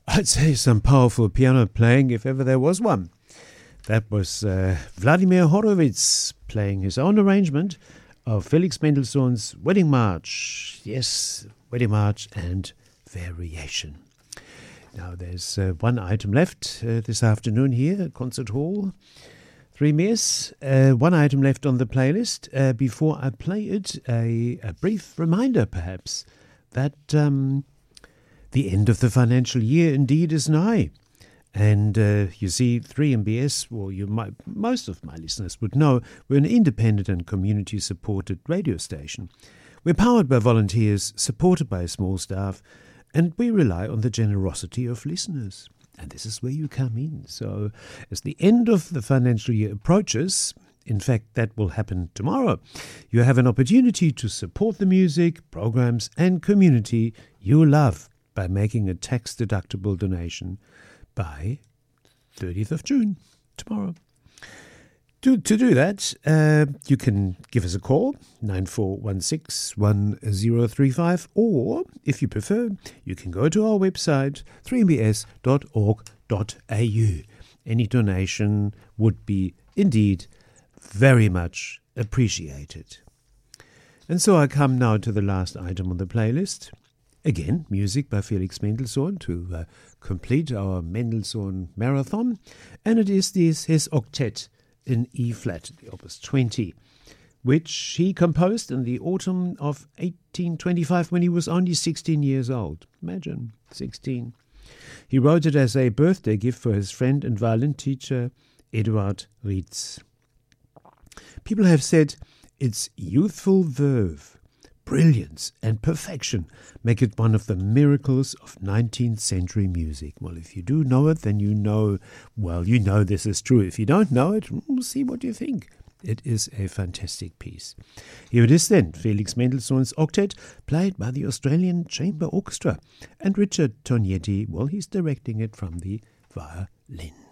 I'd say some powerful piano playing if ever there was one. That was Vladimir Horowitz playing his own arrangement of Felix Mendelssohn's Wedding March. Yes, Wedding March and Variation. Now there's one item left this afternoon here at Concert Hall. 3 Mies. One item left on the playlist. Before I play it, a brief reminder perhaps that the end of the financial year indeed is nigh. And you see, 3MBS, well, most of my listeners would know, we're an independent and community-supported radio station. We're powered by volunteers, supported by a small staff, and we rely on the generosity of listeners. And this is where you come in. So as the end of the financial year approaches, in fact, that will happen tomorrow, you have an opportunity to support the music, programs, and community you love by making a tax-deductible donation by 30th of June, tomorrow. To do that, you can give us a call, 9416-1035, or, if you prefer, you can go to our website, 3mbs.org.au. Any donation would be, indeed, very much appreciated. And so I come now to the last item on the playlist. Again, music by Felix Mendelssohn to complete our Mendelssohn marathon. And it is his octet in E-flat, the Opus 20, which he composed in the autumn of 1825 when he was only 16 years old. Imagine, 16. He wrote it as a birthday gift for his friend and violin teacher, Eduard Rietz. People have said its youthful verve, brilliance and perfection make it one of the miracles of 19th century music. Well, if you do know it, then you know this is true. If you don't know it, we'll see what you think. It is a fantastic piece. Here it is then, Felix Mendelssohn's octet, played by the Australian Chamber Orchestra. And Richard Tognetti, well, he's directing it from the violin.